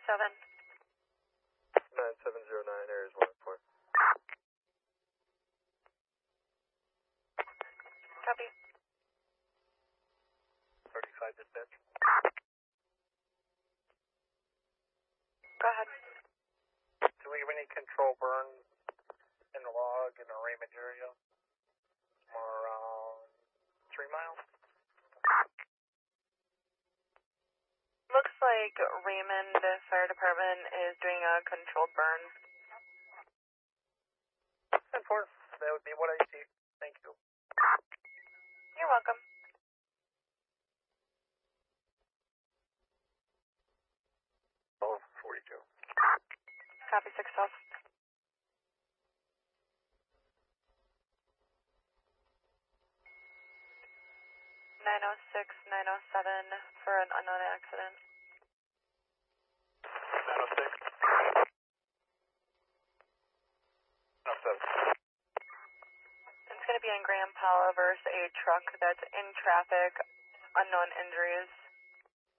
9709, Aries 1-4. Copy. 35 dispatch. Go ahead. Do we have any control burns in the log in the Raymond area? More around 3 miles? Looks like Raymond Fire Department is doing a controlled burn. 10-4. That would be what I see. Thank you. You're welcome. Oh, 42. Copy 6 South. 906, 907 for an unknown accident. 906. 907. It's going to be on Graham Powell versus a truck that's in traffic, unknown injuries.